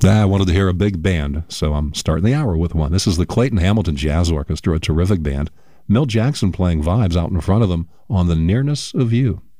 I wanted to hear a big band, so I'm starting the hour with one. This is the Clayton Hamilton Jazz Orchestra, a terrific band. Milt Jackson playing vibes out in front of them on The Nearness of You.